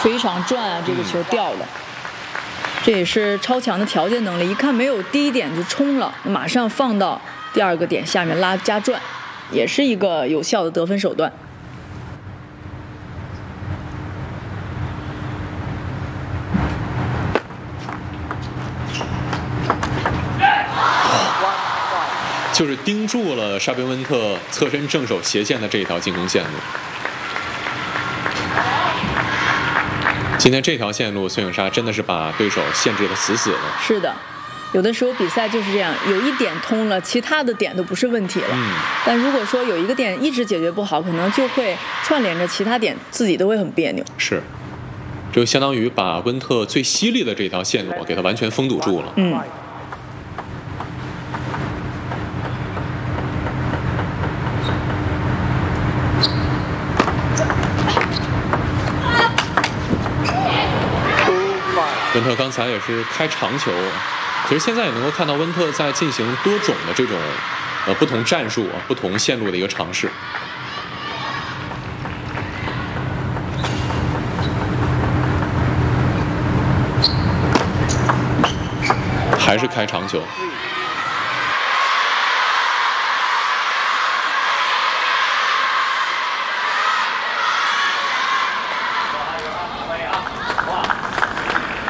非常转啊，这个球掉的。这也是超强的调节能力，一看没有第一点就冲了，马上放到第二个点下面拉加转，也是一个有效的得分手段。 就是盯住了沙宾温特侧身正手斜线的这一条进攻线路。今天这条线路，孙颖莎真的是把对手限制得死死的。 是的，有的时候比赛就是这样，有一点通了，其他的点都不是问题了。但如果说有一个点一直解决不好，可能就会串联着其他点，自己都会很别扭。 是，就相当于把温特最犀利的这条线路给他完全封堵住了。温特刚才也是开长球，其实现在也能够看到温特在进行多种的这种不同战术不同线路的一个尝试。还是开长球，